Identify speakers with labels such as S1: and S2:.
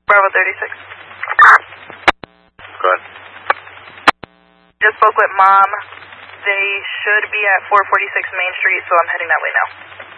S1: Bravo 36.
S2: Go ahead.
S1: Just spoke with Mom. They should be at 446 Main Street, so I'm heading that way now.